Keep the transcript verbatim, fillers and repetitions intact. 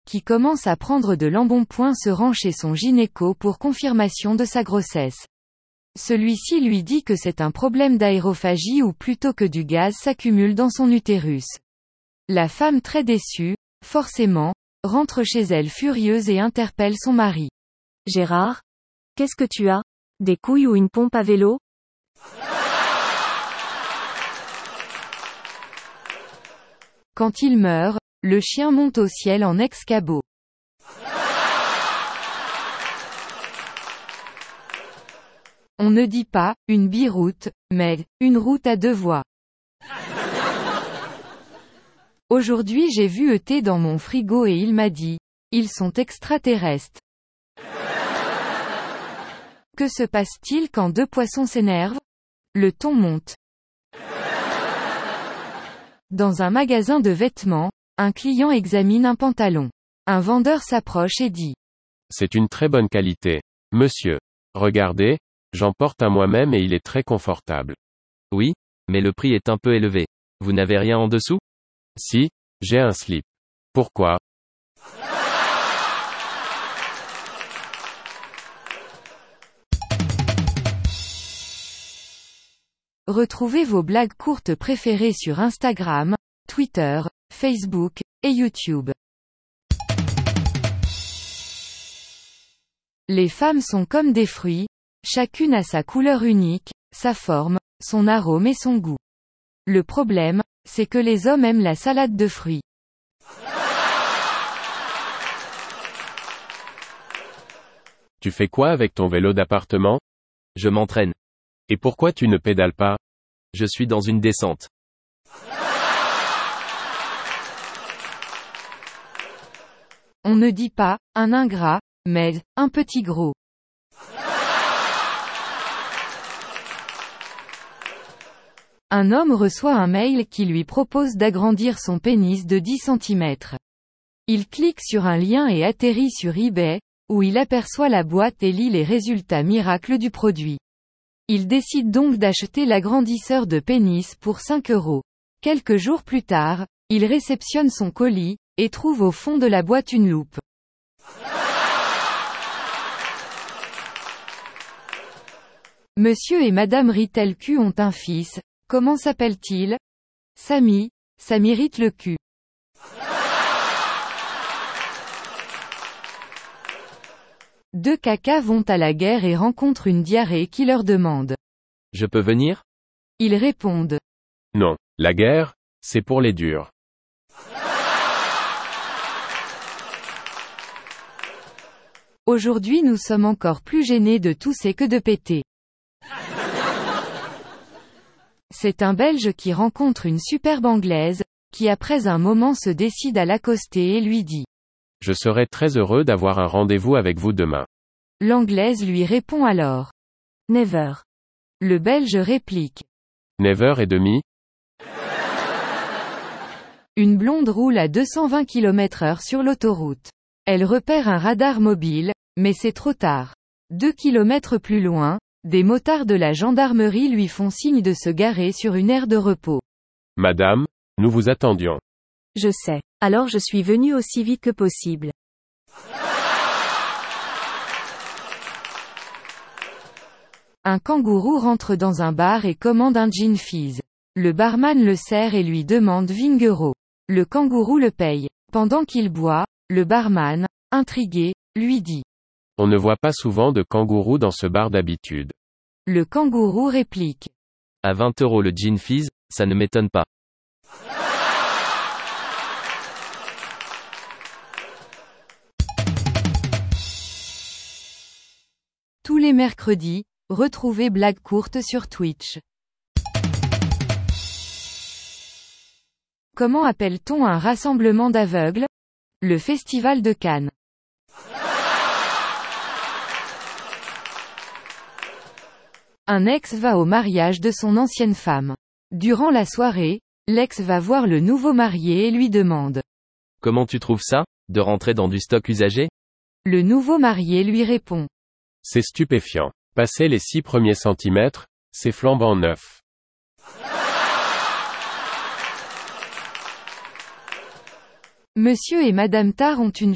qui commence à prendre de l'embonpoint se rend chez son gynéco pour confirmation de sa grossesse. Celui-ci lui dit que c'est un problème d'aérophagie ou plutôt que du gaz s'accumule dans son utérus. La femme très déçue, forcément, rentre chez elle furieuse et interpelle son mari. Gérard? Qu'est-ce que tu as? Des couilles ou une pompe à vélo? Quand il meurt, le chien monte au ciel en ex-cabot. On ne dit pas « une biroute », mais « une route à deux voies ». Aujourd'hui j'ai vu E T dans mon frigo et il m'a dit « ils sont extraterrestres ». Que se passe-t-il quand deux poissons s'énervent? Le ton monte. Dans un magasin de vêtements, un client examine un pantalon. Un vendeur s'approche et dit « C'est une très bonne qualité. Monsieur. Regardez, j'en porte un moi-même et il est très confortable. » Oui, mais le prix est un peu élevé. Vous n'avez rien en dessous? Si, j'ai un slip. Pourquoi? Retrouvez vos blagues courtes préférées sur Instagram, Twitter, Facebook, et YouTube. Les femmes sont comme des fruits, chacune a sa couleur unique, sa forme, son arôme et son goût. Le problème, c'est que les hommes aiment la salade de fruits. Tu fais quoi avec ton vélo d'appartement? Je m'entraîne. Et pourquoi tu ne pédales pas? Je suis dans une descente. On ne dit pas « un ingrat », mais « un petit gros ». Un homme reçoit un mail qui lui propose d'agrandir son pénis de dix centimètres. Il clique sur un lien et atterrit sur eBay, où il aperçoit la boîte et lit les résultats miracles du produit. Il décide donc d'acheter l'agrandisseur de pénis pour cinq euros. Quelques jours plus tard, il réceptionne son colis, et trouve au fond de la boîte une loupe. Monsieur et Madame Ritelcu ont un fils, comment s'appelle-t-il? Samy, ça mérite le cul. Deux cacas vont à la guerre et rencontrent une diarrhée qui leur demande. Je peux venir? Ils répondent. Non, la guerre, c'est pour les durs. Aujourd'hui nous sommes encore plus gênés de tousser que de péter. C'est un Belge qui rencontre une superbe Anglaise, qui après un moment se décide à l'accoster et lui dit. Je serais très heureux d'avoir un rendez-vous avec vous demain. L'Anglaise lui répond alors. Never. Le Belge réplique. Never et demi? Une blonde roule à deux cent vingt kilomètres heure sur l'autoroute. Elle repère un radar mobile, mais c'est trop tard. Deux kilomètres plus loin, des motards de la gendarmerie lui font signe de se garer sur une aire de repos. Madame, nous vous attendions. Je sais. Alors je suis venu aussi vite que possible. Un kangourou rentre dans un bar et commande un gin fizz. Le barman le sert et lui demande vingt euros. Le kangourou le paye. Pendant qu'il boit, le barman, intrigué, lui dit. On ne voit pas souvent de kangourous dans ce bar d'habitude. Le kangourou réplique. À vingt euros le gin fizz, ça ne m'étonne pas. Tous les mercredis, retrouvez Blagues courtes sur Twitch. Comment appelle-t-on un rassemblement d'aveugles? Le Festival de Cannes. Un ex va au mariage de son ancienne femme. Durant la soirée, l'ex va voir le nouveau marié et lui demande. Comment tu trouves ça, de rentrer dans du stock usagé? Le nouveau marié lui répond. C'est stupéfiant. Passer les six premiers centimètres, c'est flambant neuf. Monsieur et Madame Tar ont une